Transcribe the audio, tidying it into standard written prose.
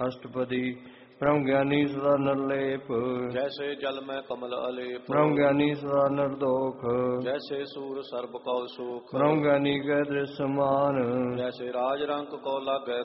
ਅਸ਼ਟਪਦੀ ਬ੍ਰਹਮ ਗਿਆਨੀ ਸਦਾ ਨਿਰਲੇਪ ਜੈਸੇ ਜਲ ਮੈਂ ਕਮਲ ਅਲੇਪ ਬ੍ਰਹਮ ਗਿਆਨੀ ਸਦਾ ਨਿਰਦੋਖ ਜੈਸੇ ਸੂਰ ਸਰਬ ਕਉ ਸੁਖ ਬ੍ਰਹਮ ਗਿਆਨੀ ਕੈ ਦ੍ਰਿਸ਼ ਸਮਾਨ ਜੈਸੇ ਰਾਜ ਰੰਕ ਕੋ ਲਾਗੈ